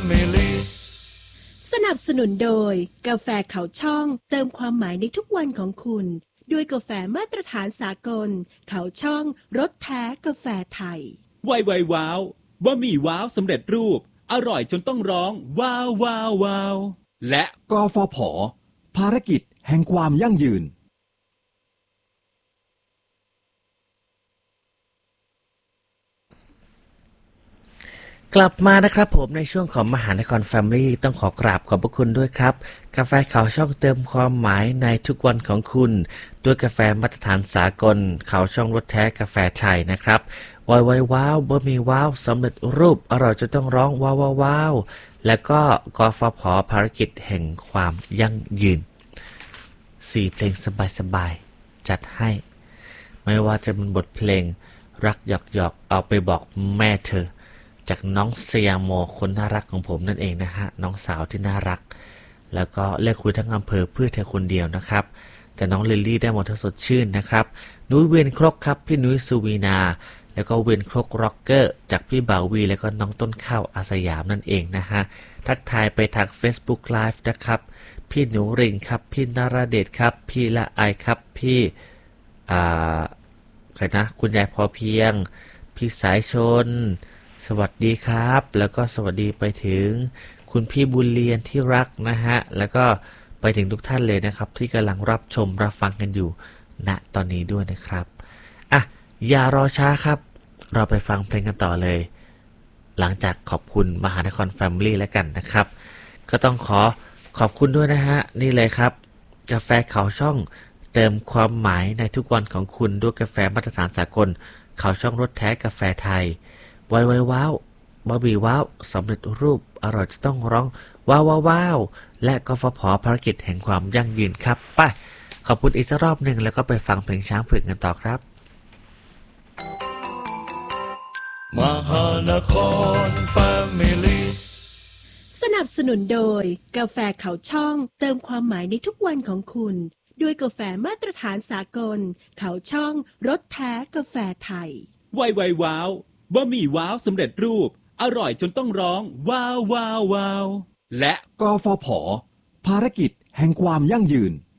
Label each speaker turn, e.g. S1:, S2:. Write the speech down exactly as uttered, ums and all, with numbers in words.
S1: Family
S2: สนับสนุนโดยกาแฟเขาช่องเติมความหมายในทุกวันของคุณด้วยกาแฟมาตรฐานสากลเขาช่องรสแท้กาแฟไทย
S3: ไวไวว้าวบะหมี่ว้าวสำเร็จรูปอร่อยจนต้องร้องว้าวว้าวว้าวและ
S4: กฟผ.ภารกิจแห่งความยั่งยืน
S5: กลับมานะครับผมในช่วงของมหานครแฟมิลี่ต้องขอกราบขอบพระคุณด้วยครับกาแฟเขาช่องเติมความหมายในทุกวันของคุณด้วยกาแฟมาตรฐานสากลเขาช่องรสแท้กาแฟไทยนะครับไวไวว้าวบะหมี่ว้าวสำเร็จรูปอร่อยจนต้องร้องว้าวว้าวและก็กฟผ.ภารกิจแห่งความยั่งยืนสี่เพลงสบายๆจัดให้ไม่ว่าจะเป็นบทเพลงรักหยอกๆเอาไปบอกแม่เธอจากน้องเซียโมคนน่ารักของผมนั่นเองนะฮะน้องสาวที่น่ารักแล้วก็เลือกคุยทั้งอำเภอเพื่อเธอคนเดียวนะครับแต่น้องลิลลี่ได้หมดทั้งสดชื่นนะครับนุ้ยเวียนครกครับพี่นุ้ยสุวีนาแล้วก็เวียนครกร็อกเกอร์จากพี่บ่าววีแล้วก็น้องต้นข้าวอาสยามนั่นเองนะฮะทักทายไปทาง Facebook Live นะครับพี่หนูริงครับพี่นราเดชครับพี่ละไอครับพี่อ่าใครนะคุณยายพอเพียงพี่สายชนสวัสดีครับแล้วก็สวัสดีไปถึงคุณพี่บุญเรียนที่รักนะฮะแล้วก็ไปถึงทุกท่านเลยนะครับที่กำลังรับชมรับฟังกันอยู่ณตอนนี้ด้วยนะครับอ่ะอย่ารอช้าครับเราไปฟังเพลงกันต่อเลยหลังจากขอบคุณมหานครแฟมิลี่แล้วกันนะครับก็ต้องขอขอบคุณด้วยนะฮะนี่เลยครับกาแฟเขาช่องเติมความหมายในทุกวันของคุณด้วยกาแฟมาตรฐานสากลเขาช่องรสแท้กาแฟไทยไวไวว้าวบะหมี่ว้าวสำเร็จรูปอร่อยจะต้องร้องว้าวว้าวว้าวและกฟผ.ภารกิจแห่งความยั่งยืนครับไปขอบคุณอีกสักรอบหนึ่งแล้วก็ไปฟังเพลงช้างเผือกกันต่อครับ
S1: มหานครแฟมิลี่
S2: สนับสนุนโดยกาแฟเขาช่องเติมความหมายในทุกวันของคุณด้วยกาแฟมาตรฐานสากลเขาช่องรสแท้กาแฟไทย
S3: ไวไวว้าวบะหมี่ว้าวสำเร็จรูปอร่อยจนต้องร้องว้าวว้าวว้าวและ
S4: กฟผ.ภารกิจแห่งความยั่งยืน